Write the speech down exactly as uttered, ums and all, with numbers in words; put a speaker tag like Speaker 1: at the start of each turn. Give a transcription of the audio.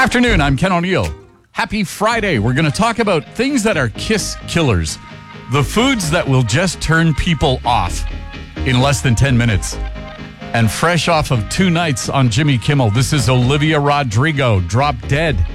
Speaker 1: Afternoon, I'm Ken O'Neill. Happy Friday. We're going to talk about things that are kiss killers. The foods that will just turn people off in less than ten minutes. And fresh off of two nights on Jimmy Kimmel, this is Olivia Rodrigo, Drop Dead.